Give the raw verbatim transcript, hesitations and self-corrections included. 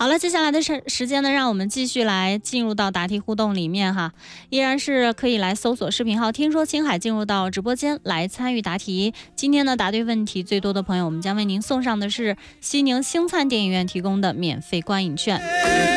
好了，接下来的时时间呢，让我们继续来进入到答题互动里面哈，依然是可以来搜索视频号听说青海，进入到直播间来参与答题。今天呢，答对问题最多的朋友，我们将为您送上的是西宁星灿电影院提供的免费观影券。